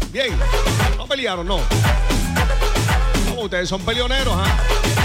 Bien. No pelearon, no. No, ustedes son peleoneros, ¿ah?